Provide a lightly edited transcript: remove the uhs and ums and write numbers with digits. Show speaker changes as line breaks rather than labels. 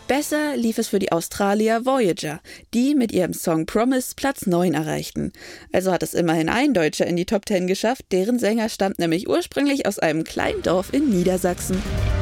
Besser lief es für die Australier Voyager, die mit ihrem Song Promise Platz 9 erreichten. Also hat es immerhin ein Deutscher in die Top 10 geschafft, deren Sänger stammt nämlich ursprünglich aus einem kleinen Dorf in Niedersachsen.